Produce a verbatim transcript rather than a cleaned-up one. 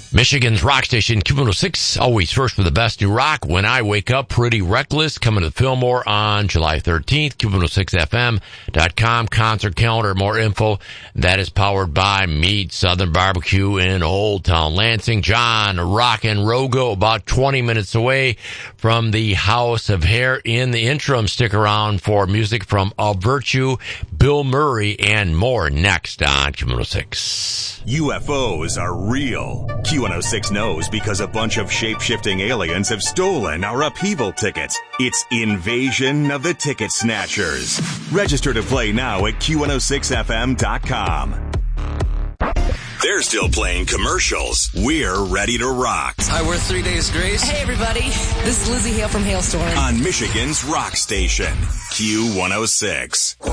Michigan's rock station, Q one oh six, always first for the best new rock. When I Wake Up, Pretty Reckless, coming to the Fillmore on July thirteenth, Q one oh six F M dot com, concert calendar, more info. That is powered by Mead Southern Barbecue in Old Town Lansing. John Rockin' Rogo, about twenty minutes away from the House of Hair. In the interim, stick around for music from A Virtue, Bill Murray, and more next on Q one oh six. U F Os are real. Q one oh six knows because a bunch of shape-shifting aliens have stolen our upheaval tickets. It's Invasion of the Ticket Snatchers. Register to play now at Q one oh six F M dot com. They're still playing commercials. We're ready to rock. Hi, we're Three Days Grace. Hey, everybody. This is Lizzie Hale from Hailstorm. On Michigan's rock station, Q one oh six.